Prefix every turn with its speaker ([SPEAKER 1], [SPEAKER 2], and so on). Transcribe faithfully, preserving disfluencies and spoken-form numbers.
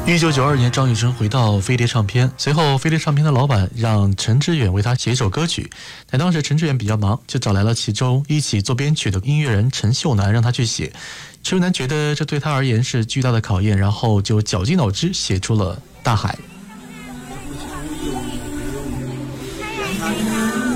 [SPEAKER 1] 一九九二年，张雨生回到飞碟唱片，随后飞碟唱片的老板让陈志远为他写一首歌曲，但当时陈志远比较忙，就找来了其中一起做编曲的音乐人陈秀楠，让他去写。陈秀楠觉得这对他而言是巨大的考验，然后就绞尽脑汁写出了《大海》。